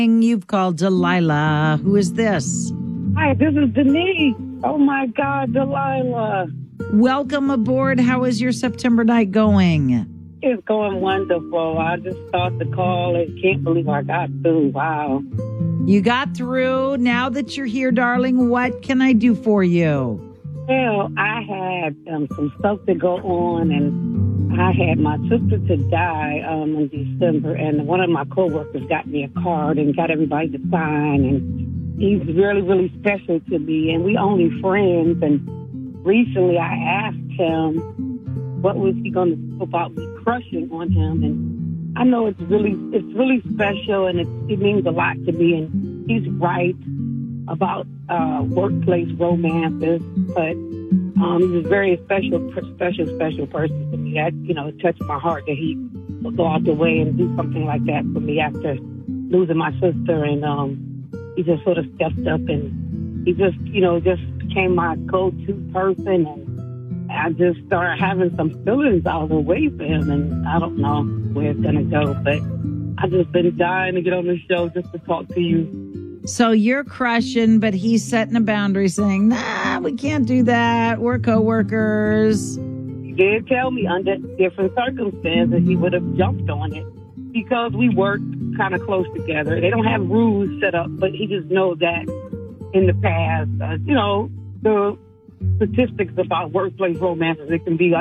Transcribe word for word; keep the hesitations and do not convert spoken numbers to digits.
You've called Delilah. Who is this? Hi, this is Denise. Oh, my God, Delilah. Welcome aboard. How is your September night going? It's going wonderful. I just thought the call and can't believe I got through. Wow. You got through. Now that you're here, darling, what can I do for you? Well, I had um, some stuff to go on, and I had my sister to die um, in December, and one of my coworkers got me a card and got everybody to sign, and he's really, really special to me, and we only friends, and recently I asked him what was he going to do about me crushing on him, and I know it's really, it's really special, and it, it means a lot to me, and he's right about uh, workplace romances, but um, he's a very special, special, special person to me. That, you know, it touched my heart that he would go out the way and do something like that for me after losing my sister, and um, he just sort of stepped up, and he just, you know, just became my go-to person, and I just started having some feelings all the way for him, and I don't know where it's going to go, but I've just been dying to get on the show just to talk to you. So you're crushing, but he's setting a boundary saying, nah, we can't do that. We're coworkers. He did tell me under different circumstances he would have jumped on it because we work kind of close together. They don't have rules set up, but he just knows that in the past, uh, you know, the statistics about workplace romances, it can be